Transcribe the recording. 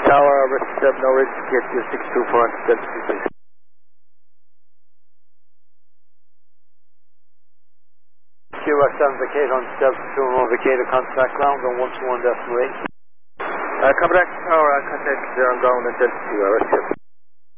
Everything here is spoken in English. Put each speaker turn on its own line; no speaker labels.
Tower, Rest 7, Norwich, get you 624 on Delta 2, please. Kilo 7, vacate on Delta 2 and 1, vacate a contact ground on 121.8. Contact Tower, contact on ground on Delta 2, Rest 7.